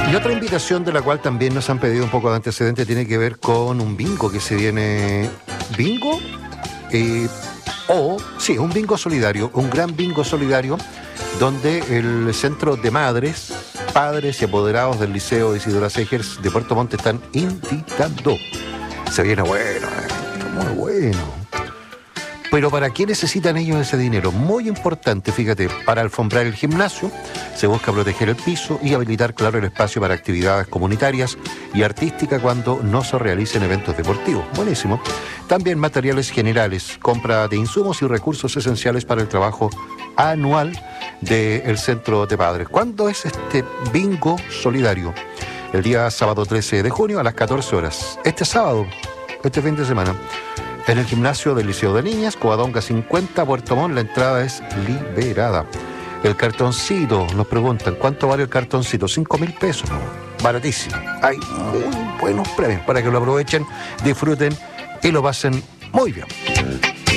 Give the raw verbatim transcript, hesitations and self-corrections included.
Y otra invitación de la cual también nos han pedido un poco de antecedente tiene que ver con un bingo que se viene. ¿Bingo? Eh, o, sí, un bingo solidario, un gran bingo solidario, donde el Centro de Madres, Padres y Apoderados del Liceo Isidora Segers de Puerto Montt están invitando. Se viene bueno, eh, muy bueno. Pero ¿para qué necesitan ellos ese dinero? Muy importante, fíjate, para alfombrar el gimnasio, se busca proteger el piso y habilitar, claro, el espacio para actividades comunitarias y artísticas cuando no se realicen eventos deportivos. Buenísimo. También materiales generales, compra de insumos y recursos esenciales para el trabajo anual del Centro de Padres. ¿Cuándo es este bingo solidario? El día sábado trece de junio a las catorce horas. Este sábado, este fin de semana. En el gimnasio del Liceo de Niñas, Covadonga cincuenta, Puerto Montt, la entrada es liberada. El cartoncito, nos preguntan, ¿cuánto vale el cartoncito? Cinco mil pesos, ¿no? Baratísimo. Hay muy buenos premios para que lo aprovechen, disfruten y lo pasen muy bien.